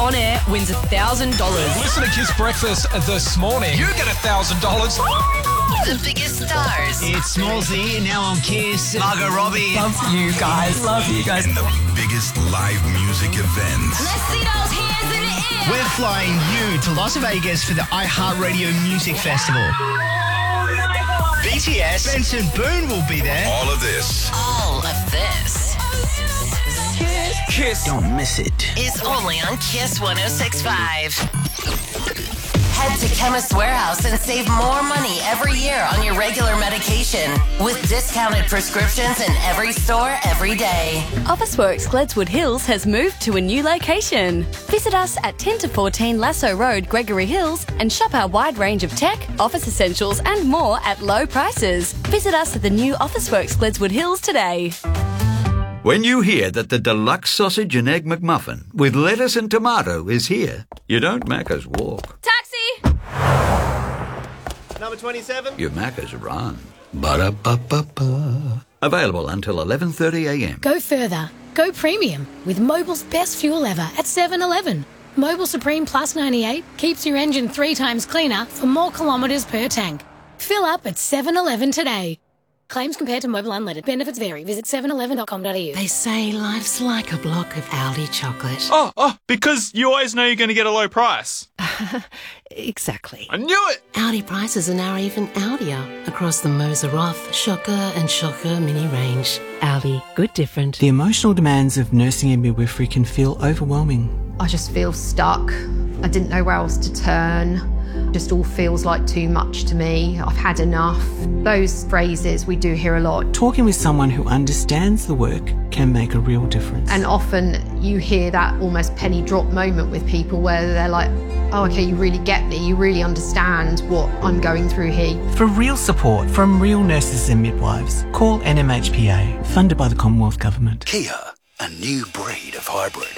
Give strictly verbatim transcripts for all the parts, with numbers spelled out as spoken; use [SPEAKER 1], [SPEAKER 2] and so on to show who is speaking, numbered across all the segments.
[SPEAKER 1] on air wins one thousand dollars.
[SPEAKER 2] Listen to Kiss Breakfast this morning. You get one thousand dollars.
[SPEAKER 3] The biggest stars.
[SPEAKER 4] It's Smallsy, now on Kiss. Margot Robbie.
[SPEAKER 1] Love you guys. Love you guys.
[SPEAKER 5] And the biggest live music events.
[SPEAKER 3] Let's see those hands in the air.
[SPEAKER 4] We're flying you to Las Vegas for the iHeartRadio Music Festival. B T S, Benson Boone will be there.
[SPEAKER 5] All of this.
[SPEAKER 3] All of this.
[SPEAKER 4] Kiss. Kiss. Don't miss it.
[SPEAKER 3] Is only on Kiss one oh six point five. Head to Chemist Warehouse and save more money every year on your regular medication with discounted prescriptions in every store every day.
[SPEAKER 6] Officeworks Gledswood Hills has moved to a new location. Visit us at ten to fourteen Lasso Road, Gregory Hills, and shop our wide range of tech, office essentials and more at low prices. Visit us at the new Officeworks Gledswood Hills today.
[SPEAKER 7] When you hear that the deluxe sausage and egg McMuffin with lettuce and tomato is here, you don't Macca's walk.
[SPEAKER 6] Taxi!
[SPEAKER 8] Number twenty-seven.
[SPEAKER 7] You Macca's run. Ba-da-ba-ba-ba. Available until eleven thirty a m.
[SPEAKER 9] Go further. Go premium with Mobil's best fuel ever at seven eleven. Mobil Supreme Plus ninety-eight keeps your engine three times cleaner for more kilometres per tank. Fill up at seven eleven today. Claims compared to Mobil Unleaded. Benefits vary. Visit seven eleven dot com dot a u.
[SPEAKER 10] They say life's like a block of Aldi chocolate.
[SPEAKER 8] Oh, oh, because you always know you're going to get a low price.
[SPEAKER 10] Exactly.
[SPEAKER 8] I knew it!
[SPEAKER 10] Aldi prices are now even Aldier across the Moser Roth, Shocker and Shocker mini range. Aldi, good different.
[SPEAKER 11] The emotional demands of nursing and midwifery can feel overwhelming.
[SPEAKER 12] I just feel stuck. I didn't know where else to turn. Just all feels like too much to me. I've had enough. Those phrases we do hear a lot.
[SPEAKER 11] Talking with someone who understands the work can make a real difference.
[SPEAKER 12] And often you hear that almost penny drop moment with people where they're like, oh, okay, you really get me. You really understand what I'm going through here.
[SPEAKER 11] For real support from real nurses and midwives, call N M H P A, funded by the Commonwealth Government.
[SPEAKER 5] Kia, a new breed of hybrid.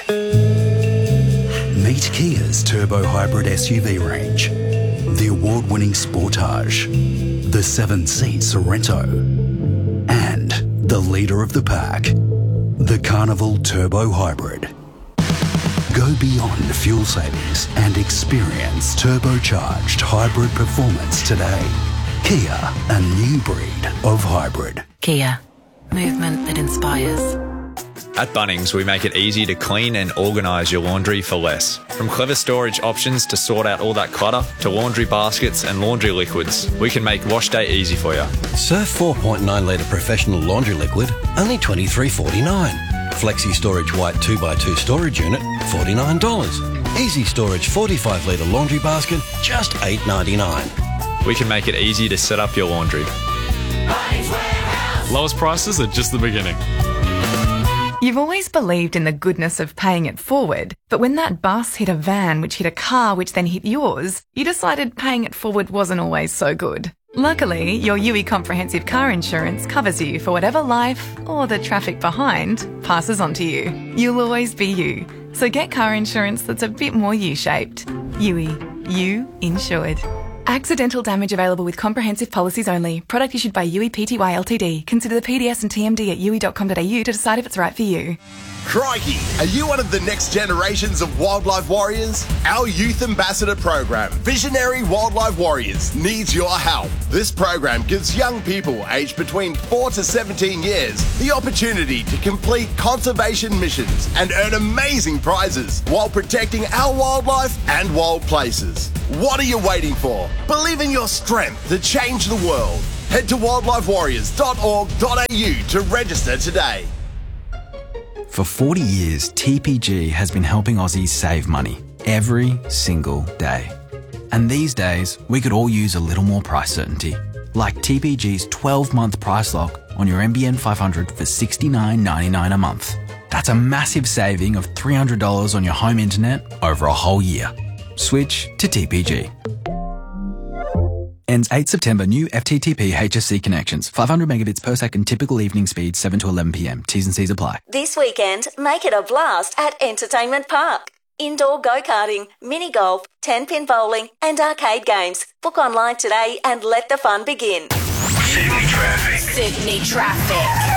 [SPEAKER 5] Meet Kia's turbo hybrid S U V range. The award-winning Sportage, the seven-seat Sorento, and the leader of the pack, the Carnival Turbo Hybrid. Go beyond fuel savings and experience turbocharged hybrid performance today. Kia, a new breed of hybrid.
[SPEAKER 10] Kia, movement that inspires.
[SPEAKER 8] At Bunnings, we make it easy to clean and organise your laundry for less. From clever storage options to sort out all that clutter, to laundry baskets and laundry liquids, we can make wash day easy for you.
[SPEAKER 13] Surf four point nine litre professional laundry liquid, only twenty-three forty-nine. Flexi Storage White two by two storage unit, forty-nine dollars. Easy Storage forty-five litre laundry basket, just eight ninety-nine.
[SPEAKER 8] We can make it easy to set up your laundry. Lowest prices are just the beginning.
[SPEAKER 14] You've always believed in the goodness of paying it forward, but when that bus hit a van which hit a car which then hit yours, you decided paying it forward wasn't always so good. Luckily, your U I Comprehensive Car Insurance covers you for whatever life, or the traffic behind, passes on to you. You'll always be you. So get car insurance that's a bit more U-shaped. U I. You insured. Accidental damage available with comprehensive policies only. Product issued by U I Pty Ltd. Consider the P D S and T M D at u i dot com dot a u to decide if it's right for you.
[SPEAKER 15] Crikey, are you one of the next generations of wildlife warriors? Our Youth Ambassador program, Visionary Wildlife Warriors, needs your help. This program gives young people aged between four to seventeen years the opportunity to complete conservation missions and earn amazing prizes while protecting our wildlife and wild places. What are you waiting for? Believe in your strength to change the world. Head to wildlife warriors dot org dot a u to register today.
[SPEAKER 16] For forty years, T P G has been helping Aussies save money every single day. And these days, we could all use a little more price certainty. Like T P G's twelve-month price lock on your N B N five hundred for sixty-nine ninety-nine a month. That's a massive saving of three hundred dollars on your home internet over a whole year. Switch to T P G. Ends eighth September. New F T T P H S C connections. five hundred megabits per second. Typical evening speed seven to eleven p m. T's and C's apply.
[SPEAKER 6] This weekend, make it a blast at Entertainment Park. Indoor go-karting, mini golf, ten-pin bowling and arcade games. Book online today and let the fun begin.
[SPEAKER 5] Sydney traffic.
[SPEAKER 3] Sydney traffic.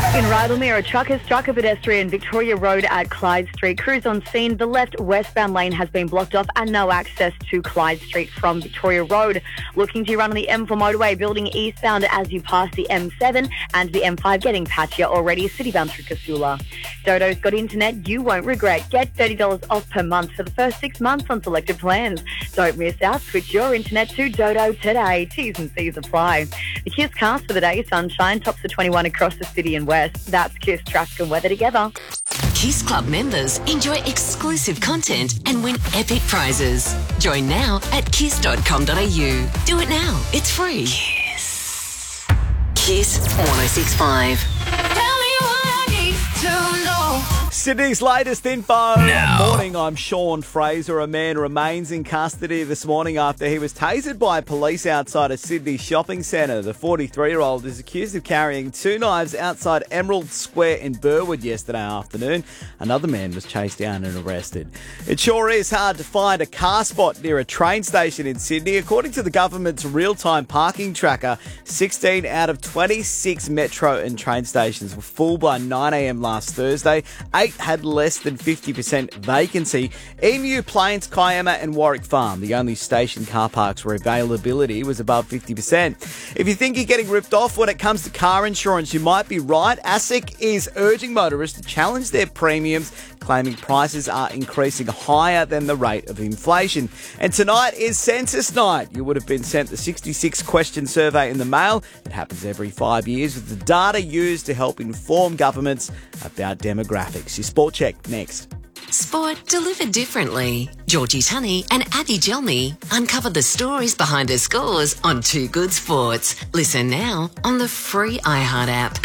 [SPEAKER 17] In Rydalmere, a truck has struck a pedestrian Victoria Road at Clyde Street. Crews on scene. The left westbound lane has been blocked off and no access to Clyde Street from Victoria Road. Looking to run on the M four motorway, building eastbound as you pass the M seven and the M five, getting patchier already, citybound through Casula. Dodo's got internet you won't regret. Get thirty dollars off per month for the first six months on selected plans. Don't miss out. Switch your internet to Dodo today. T's and C's apply. The Kiss cast for the day, sunshine, tops of twenty-one across the city and west. That's Kiss traffic and weather together.
[SPEAKER 3] Kiss Club members enjoy exclusive content and win epic prizes. Join now at kiss dot com dot a u. Do it now. It's free. Kiss. Kiss one oh six point five.
[SPEAKER 18] Tell me what I need to know.
[SPEAKER 19] Sydney's latest info.
[SPEAKER 18] Now.
[SPEAKER 19] Morning, I'm Sean Fraser. A man remains in custody this morning after he was tasered by police outside a Sydney shopping centre. The forty-three-year-old is accused of carrying two knives outside Emerald Square in Burwood yesterday afternoon. Another man was chased down and arrested. It sure is hard to find a car spot near a train station in Sydney. According to the government's real-time parking tracker, sixteen out of twenty-six metro and train stations were full by nine a.m. last Thursday. Eight had less than fifty percent vacancy. Emu, Plains, Kiama and Warwick Farm, the only station car parks where availability was above fifty percent. If you think you're getting ripped off when it comes to car insurance, you might be right. ASIC is urging motorists to challenge their premiums, claiming prices are increasing higher than the rate of inflation. And tonight is census night. You would have been sent the sixty-six question survey in the mail. It happens every five years with the data used to help inform governments about demographics. Your Sport Check next.
[SPEAKER 3] Sport delivered differently. Georgie Tunney and Abby Gelmy uncover the stories behind the scores on Too Good Sports. Listen now on the free iHeart app.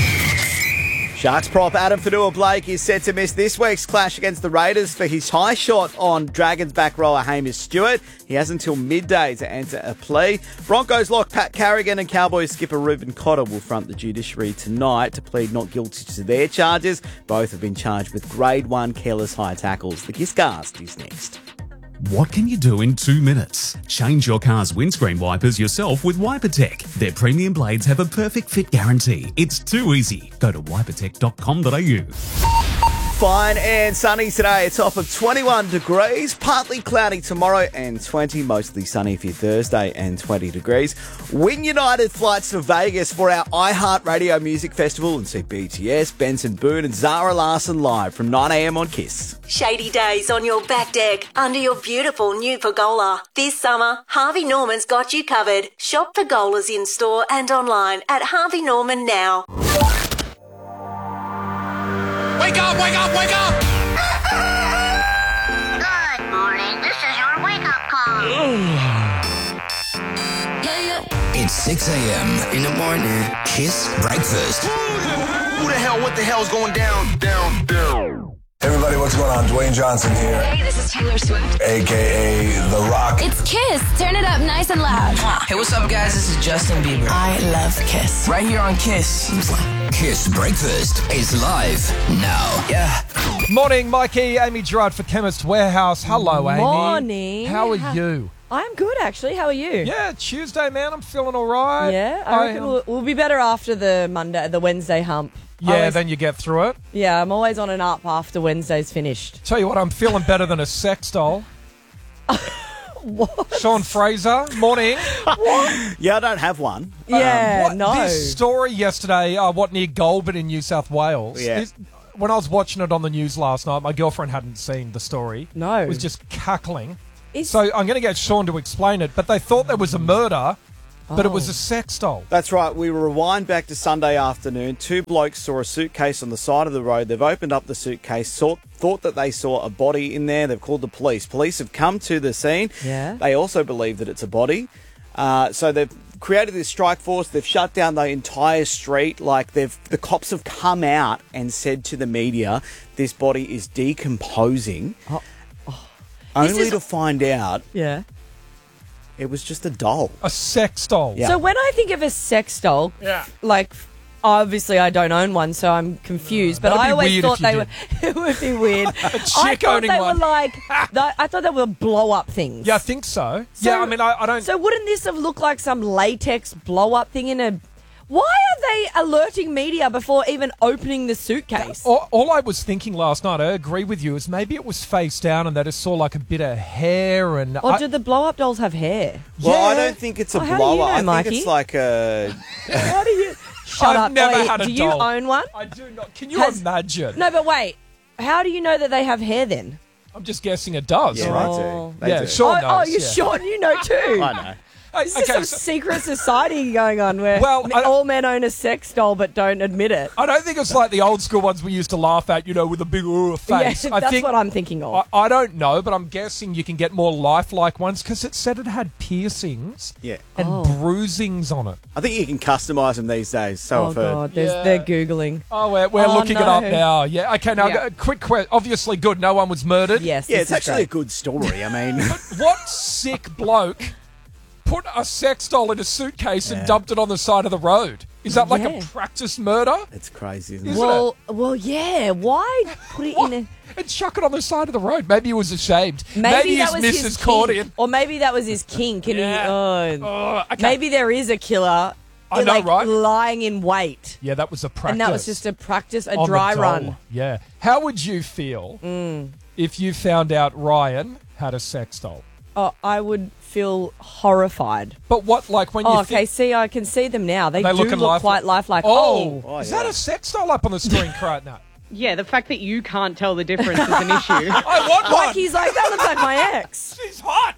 [SPEAKER 19] Sharks prop Adam Fanua-Blake is set to miss this week's clash against the Raiders for his high shot on Dragons back rower Hamish Stewart. He has until midday to enter a plea. Broncos lock Pat Carrigan and Cowboys skipper Ruben Cotter will front the judiciary tonight to plead not guilty to their charges. Both have been charged with grade one careless high tackles. The Kisscast is next.
[SPEAKER 20] What can you do in two minutes? Change your car's windscreen wipers yourself with WiperTech. Their premium blades have a perfect fit guarantee. It's too easy. Go to wiper tech dot com dot a u.
[SPEAKER 19] Fine and sunny today. A top of twenty-one degrees. Partly cloudy tomorrow and twenty. Mostly sunny for your Thursday and twenty degrees. Win United flights to Vegas for our iHeart Radio Music Festival and see B T S, Benson Boone and Zara Larsson live from nine a.m. on Kiss.
[SPEAKER 21] Shady days on your back deck under your beautiful new pergola. This summer, Harvey Norman's got you covered. Shop pergolas in store and online at Harvey Norman now.
[SPEAKER 2] Wake up, wake up, wake up!
[SPEAKER 18] Good morning. This is your wake-up call.
[SPEAKER 22] It's six a.m. in the morning. Kiss Breakfast.
[SPEAKER 23] Who the hell, what the hell's going down, down, down?
[SPEAKER 24] Everybody, what's going on? Dwayne Johnson here.
[SPEAKER 25] Hey, this is Taylor Swift.
[SPEAKER 24] A K A The Rock.
[SPEAKER 25] It's Kiss. Turn it up nice and loud.
[SPEAKER 26] Hey, what's up, guys? This is Justin Bieber.
[SPEAKER 25] I love Kiss.
[SPEAKER 26] Right here on Kiss.
[SPEAKER 22] Kiss Breakfast is live now.
[SPEAKER 26] Yeah.
[SPEAKER 2] Morning, Mikey, Amy Gerard for Chemist Warehouse. Hello, Amy.
[SPEAKER 27] Morning.
[SPEAKER 2] How are you?
[SPEAKER 27] I'm good, actually. How are you?
[SPEAKER 2] Yeah, Tuesday, man. I'm feeling all right.
[SPEAKER 27] Yeah, I reckon
[SPEAKER 2] um,
[SPEAKER 27] we'll, we'll be better after the Monday, the Wednesday hump.
[SPEAKER 2] Yeah,
[SPEAKER 27] always,
[SPEAKER 2] then you get through it.
[SPEAKER 27] Yeah, I'm always on an up after Wednesday's finished.
[SPEAKER 2] Tell you what, I'm feeling better than a sex doll.
[SPEAKER 27] What?
[SPEAKER 2] Sean Fraser, morning.
[SPEAKER 27] What?
[SPEAKER 19] Yeah, I don't have one.
[SPEAKER 27] Yeah,
[SPEAKER 2] um, what,
[SPEAKER 27] no.
[SPEAKER 2] This story yesterday, uh, what, near Goulburn in New South Wales.
[SPEAKER 19] Yeah.
[SPEAKER 2] This, when I was watching it on the news last night, my girlfriend hadn't seen the story.
[SPEAKER 27] No.
[SPEAKER 2] Was just cackling.
[SPEAKER 27] Is-
[SPEAKER 2] So I'm going to get Sean to explain it, but they thought there was a murder, but it was
[SPEAKER 27] Oh.
[SPEAKER 2] a sex doll.
[SPEAKER 19] That's right. We rewind back to Sunday afternoon. Two blokes saw a suitcase on the side of the road. They've opened up the suitcase, saw, thought that they saw a body in there. They've called the police. Police have come to the scene.
[SPEAKER 27] Yeah.
[SPEAKER 19] They also believe that it's a body. Uh, so they've created this strike force. They've shut down the entire street. Like they've, the cops have come out and said to the media, this body is decomposing.
[SPEAKER 27] Oh.
[SPEAKER 19] Only
[SPEAKER 27] is-
[SPEAKER 19] to find out
[SPEAKER 27] Yeah.
[SPEAKER 19] it was just a doll.
[SPEAKER 2] A sex doll.
[SPEAKER 19] Yeah.
[SPEAKER 27] So when I think of a sex doll,
[SPEAKER 2] Yeah.
[SPEAKER 27] like obviously I don't own one, so I'm confused. But
[SPEAKER 2] That'd
[SPEAKER 27] I
[SPEAKER 2] be
[SPEAKER 27] always
[SPEAKER 2] weird
[SPEAKER 27] thought
[SPEAKER 2] if you
[SPEAKER 27] they were. It would be weird.
[SPEAKER 2] A
[SPEAKER 27] I
[SPEAKER 2] chick
[SPEAKER 27] thought
[SPEAKER 2] owning
[SPEAKER 27] they
[SPEAKER 2] one.
[SPEAKER 27] were like. th- I thought they were blow up things.
[SPEAKER 2] Yeah, I think so.
[SPEAKER 27] So-
[SPEAKER 2] yeah, I mean, I, I don't...
[SPEAKER 27] So wouldn't this have looked like some latex blow up thing in a? Why are they alerting media before even opening the suitcase?
[SPEAKER 2] All, all I was thinking last night, I agree with you, is maybe it was face down and they just saw like a bit of hair and...
[SPEAKER 27] Or
[SPEAKER 2] I,
[SPEAKER 27] do the blow-up dolls have hair?
[SPEAKER 19] Well, I
[SPEAKER 2] Yeah.
[SPEAKER 19] don't think it's a
[SPEAKER 27] Oh, how do you
[SPEAKER 19] blower.
[SPEAKER 27] know,
[SPEAKER 19] I think
[SPEAKER 27] Mikey?
[SPEAKER 19] it's like a.
[SPEAKER 27] How do you... Shut
[SPEAKER 2] I've
[SPEAKER 27] up.
[SPEAKER 2] never
[SPEAKER 27] Wait,
[SPEAKER 2] had a
[SPEAKER 27] do
[SPEAKER 2] doll.
[SPEAKER 27] you own one?
[SPEAKER 2] I do not. Can you
[SPEAKER 27] Has-
[SPEAKER 2] imagine?
[SPEAKER 27] No, but wait. How do you know that they have hair then?
[SPEAKER 2] I'm just guessing it does,
[SPEAKER 19] Yeah,
[SPEAKER 2] right?
[SPEAKER 19] they
[SPEAKER 27] Oh.
[SPEAKER 19] do. They
[SPEAKER 2] yeah,
[SPEAKER 19] do.
[SPEAKER 2] Sean
[SPEAKER 27] oh,
[SPEAKER 2] knows.
[SPEAKER 27] oh, you're
[SPEAKER 2] yeah.
[SPEAKER 27] Sean. You know too.
[SPEAKER 19] I know.
[SPEAKER 2] Hey,
[SPEAKER 27] This is
[SPEAKER 2] okay,
[SPEAKER 27] some
[SPEAKER 2] so-
[SPEAKER 27] secret society going on where
[SPEAKER 2] Well, I-
[SPEAKER 27] all men own a sex doll but don't admit it.
[SPEAKER 2] I don't think it's like the old school ones we used to laugh at, you know, with a big uh, face.
[SPEAKER 27] Yeah,
[SPEAKER 2] I
[SPEAKER 27] that's
[SPEAKER 2] think,
[SPEAKER 27] what I'm thinking of.
[SPEAKER 2] I, I don't know, but I'm guessing you can get more lifelike ones because it said it had piercings
[SPEAKER 19] Yeah.
[SPEAKER 2] and
[SPEAKER 27] Oh.
[SPEAKER 2] bruisings on it.
[SPEAKER 19] I think you can customise them these days. So
[SPEAKER 27] Oh
[SPEAKER 19] I've heard.
[SPEAKER 27] God, there's,
[SPEAKER 2] Yeah.
[SPEAKER 27] they're googling.
[SPEAKER 2] Oh, we're, we're
[SPEAKER 27] Oh,
[SPEAKER 2] looking it
[SPEAKER 27] no.
[SPEAKER 2] up now. Yeah, okay, now,
[SPEAKER 27] Yeah.
[SPEAKER 2] a quick question. Obviously good, no one was murdered.
[SPEAKER 27] Yes,
[SPEAKER 19] Yeah,
[SPEAKER 27] this
[SPEAKER 19] it's
[SPEAKER 27] is
[SPEAKER 19] actually
[SPEAKER 27] great.
[SPEAKER 19] a good story. I mean,
[SPEAKER 2] What sick bloke put a sex doll in a suitcase and
[SPEAKER 19] Yeah.
[SPEAKER 2] dumped it on the side of the road? Is that like
[SPEAKER 27] Yeah.
[SPEAKER 2] a practice murder?
[SPEAKER 19] it's crazy, isn't it?
[SPEAKER 2] Isn't
[SPEAKER 27] Well, well, yeah. Why put it in a?
[SPEAKER 2] And chuck it on the side of the road. Maybe he was ashamed.
[SPEAKER 27] Maybe, that
[SPEAKER 2] his
[SPEAKER 27] was
[SPEAKER 2] missus
[SPEAKER 27] his
[SPEAKER 2] caught
[SPEAKER 27] kink.
[SPEAKER 2] him.
[SPEAKER 27] Or maybe that was his kink, and
[SPEAKER 2] Yeah.
[SPEAKER 27] he. Oh,
[SPEAKER 2] Oh, okay.
[SPEAKER 27] maybe there is a killer.
[SPEAKER 2] I know,
[SPEAKER 27] like,
[SPEAKER 2] right?
[SPEAKER 27] lying in wait,
[SPEAKER 2] Yeah, that was a practice.
[SPEAKER 27] and that was just a practice, a
[SPEAKER 2] on the
[SPEAKER 27] dry
[SPEAKER 2] doll.
[SPEAKER 27] run.
[SPEAKER 2] Yeah. How would you feel if you found out Ryan had a sex doll?
[SPEAKER 27] Oh, I would feel horrified.
[SPEAKER 2] But what, like when you
[SPEAKER 27] Oh, okay.
[SPEAKER 2] think
[SPEAKER 27] See, I can see them now. They,
[SPEAKER 2] they
[SPEAKER 27] do
[SPEAKER 2] look
[SPEAKER 27] look
[SPEAKER 2] lifelike?
[SPEAKER 27] quite lifelike.
[SPEAKER 2] Oh,
[SPEAKER 27] Oh,
[SPEAKER 2] is
[SPEAKER 19] yeah.
[SPEAKER 2] that a sex doll up on the screen right now?
[SPEAKER 1] Yeah, the fact that you can't tell the difference is an issue.
[SPEAKER 2] I want one.
[SPEAKER 27] like he's like that looks like my ex.
[SPEAKER 2] She's hot.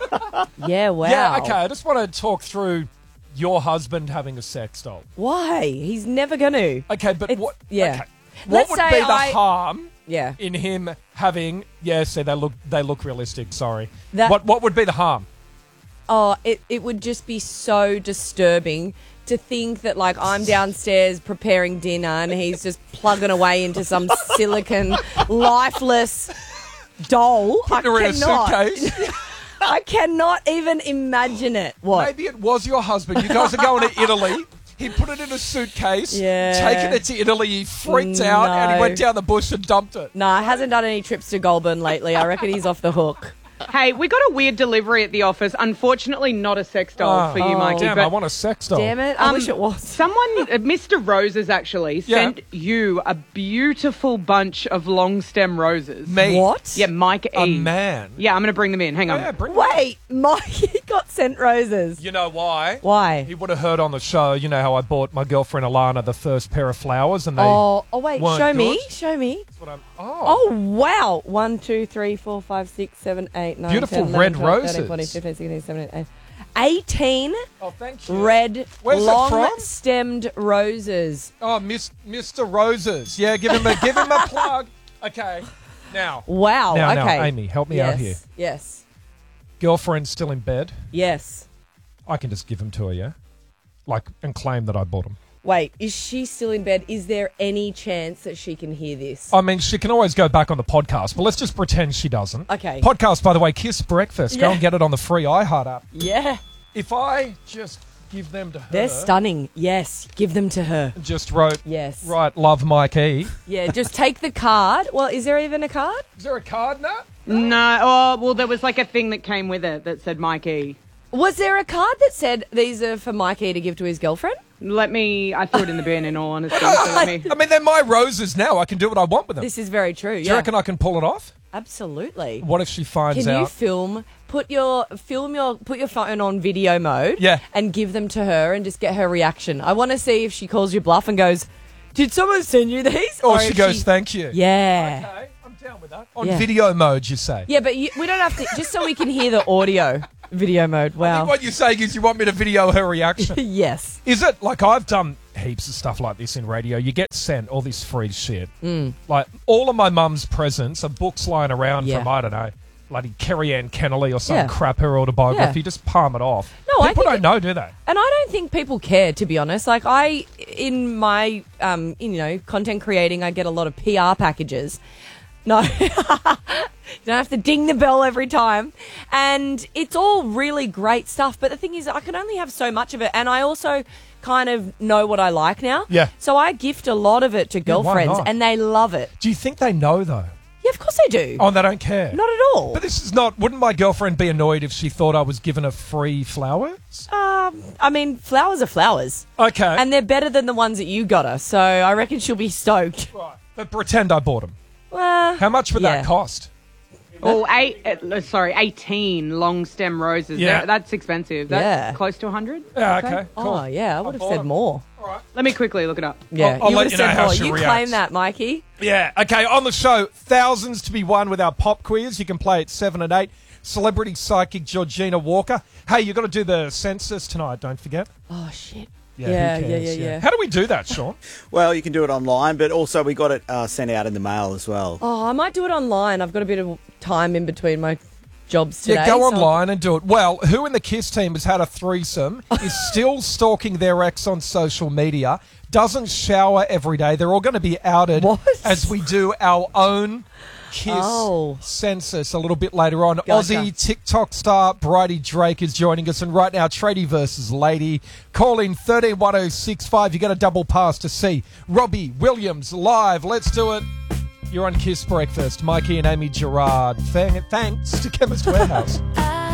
[SPEAKER 27] Yeah, wow.
[SPEAKER 2] Yeah, okay. I just want to talk through your husband having a sex doll.
[SPEAKER 27] Why? He's never going to.
[SPEAKER 2] Okay, but
[SPEAKER 27] It's-
[SPEAKER 2] what?
[SPEAKER 27] yeah.
[SPEAKER 2] Okay. What
[SPEAKER 27] Let's
[SPEAKER 2] would
[SPEAKER 27] say
[SPEAKER 2] be the
[SPEAKER 27] I-
[SPEAKER 2] harm
[SPEAKER 27] Yeah.
[SPEAKER 2] in him having? Yeah, see, they look they look realistic. Sorry.
[SPEAKER 27] That-
[SPEAKER 2] what what would be the harm?
[SPEAKER 27] Oh, it, it would just be so disturbing to think that, like, I'm downstairs preparing dinner and he's just plugging away into some silicon, lifeless doll.
[SPEAKER 2] Putting her
[SPEAKER 27] I
[SPEAKER 2] in a
[SPEAKER 27] cannot.
[SPEAKER 2] suitcase.
[SPEAKER 27] I cannot even imagine it. What?
[SPEAKER 2] Maybe it was your husband. You guys are going to Italy. He put it in a suitcase,
[SPEAKER 27] Yeah.
[SPEAKER 2] taken it to Italy. He freaked out and he
[SPEAKER 27] No.
[SPEAKER 2] went down the bush and dumped it.
[SPEAKER 27] No, he hasn't done any trips to Goulburn lately. I reckon he's off the hook.
[SPEAKER 1] Hey, we got a weird delivery at the office. Unfortunately, not a sex doll
[SPEAKER 2] Oh,
[SPEAKER 1] for you, Mikey.
[SPEAKER 2] Damn,
[SPEAKER 1] but
[SPEAKER 2] I want a sex doll.
[SPEAKER 27] Damn it. I
[SPEAKER 1] Um,
[SPEAKER 27] wish it was.
[SPEAKER 1] Someone, uh, Mister Roses, actually
[SPEAKER 2] Yeah.
[SPEAKER 1] sent you a beautiful bunch of long stem roses.
[SPEAKER 2] Me?
[SPEAKER 27] What?
[SPEAKER 1] Yeah, Mike
[SPEAKER 2] A
[SPEAKER 1] E.
[SPEAKER 2] man.
[SPEAKER 1] Yeah, I'm going to bring them in. Hang on.
[SPEAKER 2] Yeah, bring
[SPEAKER 27] Wait, Mikey got sent roses.
[SPEAKER 2] You know why?
[SPEAKER 27] Why?
[SPEAKER 2] He would have heard on the show, you know how I bought my girlfriend Alana the first pair of flowers and they...
[SPEAKER 27] Oh, oh wait,
[SPEAKER 2] weren't
[SPEAKER 27] show me.
[SPEAKER 2] good?
[SPEAKER 27] Show me.
[SPEAKER 2] That's what I'm- oh.
[SPEAKER 27] Oh, wow. One, two, three, four, five, six, seven, eight, nine,
[SPEAKER 2] Beautiful
[SPEAKER 27] ten, eleven,
[SPEAKER 2] red
[SPEAKER 27] twelve, thirteen,
[SPEAKER 2] roses.
[SPEAKER 27] fourteen, fifteen, sixteen, seventeen, eighteen. eighteen
[SPEAKER 2] Oh, thank you.
[SPEAKER 27] red,
[SPEAKER 2] Where's it
[SPEAKER 27] long
[SPEAKER 2] from?
[SPEAKER 27] stemmed roses.
[SPEAKER 2] Oh, Miss, Mister Roses. Yeah, give him a give him a plug. Okay. Now.
[SPEAKER 27] Wow.
[SPEAKER 2] Now,
[SPEAKER 27] okay.
[SPEAKER 2] now, Amy, help me
[SPEAKER 27] yes.
[SPEAKER 2] out here.
[SPEAKER 27] Yes.
[SPEAKER 2] Girlfriend's still in bed.
[SPEAKER 27] Yes.
[SPEAKER 2] I can just give them to her, yeah? Like, and claim that I bought them.
[SPEAKER 27] Wait, is she still in bed? Is there any chance that she can hear this?
[SPEAKER 2] I mean, she can always go back on the podcast, but let's just pretend she doesn't.
[SPEAKER 27] Okay.
[SPEAKER 2] Podcast, by the way, Kiss Breakfast. Go
[SPEAKER 27] Yeah.
[SPEAKER 2] and get it on the free iHeart app.
[SPEAKER 27] Yeah.
[SPEAKER 2] If I just give them to her...
[SPEAKER 27] They're stunning. Yes. Give them to her.
[SPEAKER 2] Just wrote,
[SPEAKER 27] Yes.
[SPEAKER 2] right, love Mike E.
[SPEAKER 27] Yeah, just take the card. Well, is there even a card?
[SPEAKER 2] Is there a card now?
[SPEAKER 1] No. Oh, well, there was like a thing that came with it that said Mike E.
[SPEAKER 27] Was there a card that said these are for Mikey to give to his girlfriend?
[SPEAKER 1] Let me, I threw it in the bin in all honesty. So let me,
[SPEAKER 2] I mean, they're my roses now. I can do what I want with them.
[SPEAKER 27] This is very true.
[SPEAKER 2] Do you
[SPEAKER 27] Yeah.
[SPEAKER 2] reckon I can pull it off?
[SPEAKER 27] Absolutely.
[SPEAKER 2] What if she finds
[SPEAKER 27] Can
[SPEAKER 2] out?
[SPEAKER 27] you film? Put your film your put your phone on video mode.
[SPEAKER 2] Yeah.
[SPEAKER 27] And give them to her and just get her reaction. I want to see if she calls you bluff and goes, "Did someone send you these?"
[SPEAKER 2] Or she
[SPEAKER 27] if
[SPEAKER 2] goes, thank you.
[SPEAKER 27] Yeah.
[SPEAKER 2] Okay, I'm down with that. On
[SPEAKER 27] Yeah.
[SPEAKER 2] video mode, you say?
[SPEAKER 27] Yeah, but you, we don't have to. Just so we can hear the audio. Video mode.
[SPEAKER 2] I think
[SPEAKER 27] Wow.
[SPEAKER 2] what you're saying is you want me to video her reaction.
[SPEAKER 27] Yes.
[SPEAKER 2] Is it, like, I've done heaps of stuff like this in radio. You get sent all this free shit.
[SPEAKER 27] Mm.
[SPEAKER 2] Like, all of my mum's presents are books lying around
[SPEAKER 27] Yeah.
[SPEAKER 2] from, I don't know, bloody Kerry Ann Kennelly or some
[SPEAKER 27] Yeah.
[SPEAKER 2] crap, her autobiography.
[SPEAKER 27] Yeah.
[SPEAKER 2] Just palm it off.
[SPEAKER 27] No, I
[SPEAKER 2] People
[SPEAKER 27] think
[SPEAKER 2] don't know, do they?
[SPEAKER 27] And I don't think people care, to be honest. Like, I, in my, um, you know, content creating, I get a lot of P R packages. No. You don't have to ding the bell every time. And it's all really great stuff. But the thing is, I can only have so much of it. And I also kind of know what I like now.
[SPEAKER 2] Yeah.
[SPEAKER 27] So I gift a lot of it to
[SPEAKER 2] Yeah, why
[SPEAKER 27] girlfriends,
[SPEAKER 2] not?
[SPEAKER 27] and they love it.
[SPEAKER 2] Do you think they know, though?
[SPEAKER 27] Yeah, of course they do.
[SPEAKER 2] Oh, they don't care?
[SPEAKER 27] Not at all.
[SPEAKER 2] But this is not... Wouldn't my girlfriend be annoyed if she thought I was giving her free flowers?
[SPEAKER 27] Uh, Um, I mean, flowers are flowers.
[SPEAKER 2] Okay.
[SPEAKER 27] And they're better than the ones that you got her, so I reckon she'll be stoked.
[SPEAKER 2] Right. But pretend I bought them.
[SPEAKER 27] Well,
[SPEAKER 2] How much would
[SPEAKER 27] yeah.
[SPEAKER 2] that cost?
[SPEAKER 1] Oh, eight, uh, sorry, eighteen long stem roses.
[SPEAKER 2] Yeah.
[SPEAKER 1] They're- That's expensive. That's
[SPEAKER 27] Yeah.
[SPEAKER 1] close to one hundred.
[SPEAKER 2] Yeah, okay, cool.
[SPEAKER 27] Oh, yeah, I would have
[SPEAKER 2] bought
[SPEAKER 27] said
[SPEAKER 2] 'em.
[SPEAKER 27] more.
[SPEAKER 1] Let me quickly look it up.
[SPEAKER 27] Yeah,
[SPEAKER 2] I'll- I'll
[SPEAKER 27] you
[SPEAKER 2] let
[SPEAKER 27] would
[SPEAKER 2] you
[SPEAKER 27] have
[SPEAKER 2] know
[SPEAKER 27] said
[SPEAKER 2] how
[SPEAKER 27] more.
[SPEAKER 2] she
[SPEAKER 27] You
[SPEAKER 2] reacts.
[SPEAKER 27] claim that, Mikey.
[SPEAKER 2] Yeah, okay, on the show, thousands to be won with our pop quiz. You can play at seven and eight. Celebrity psychic Georgina Walker. Hey, you've got to do the census tonight, don't forget.
[SPEAKER 27] Oh, shit.
[SPEAKER 2] Yeah,
[SPEAKER 27] Yeah,
[SPEAKER 2] who
[SPEAKER 27] yeah,
[SPEAKER 2] cares?
[SPEAKER 27] yeah, yeah.
[SPEAKER 2] How do we do that, Sean?
[SPEAKER 19] Well, you can do it online, but also we got it uh, sent out in the mail as well.
[SPEAKER 27] Oh, I might do it online. I've got a bit of time in between my jobs today.
[SPEAKER 2] Yeah, go
[SPEAKER 27] so-
[SPEAKER 2] online and do it. Well, who in the KISS team has had a threesome, is still stalking their ex on social media, doesn't shower every day. They're all going to be outed as we do our own KISS
[SPEAKER 27] Oh.
[SPEAKER 2] census a little bit later on.
[SPEAKER 27] Gotcha.
[SPEAKER 2] Aussie TikTok star Bridie Drake is joining us, and right now, Tradie versus Lady. Call in thirteen one oh six five. You get a double pass to see Robbie Williams live. Let's do it. You're on KISS Breakfast. Mikey and Amy Gerard. Thank- Thanks to Chemist Warehouse.